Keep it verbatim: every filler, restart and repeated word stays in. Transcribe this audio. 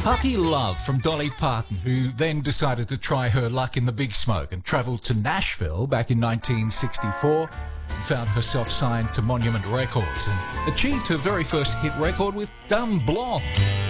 Puppy Love from Dolly Parton, who then decided to try her luck in the big smoke and travelled to Nashville back in nineteen sixty-four, found herself signed to Monument Records and achieved her very first hit record with Dumb Blonde.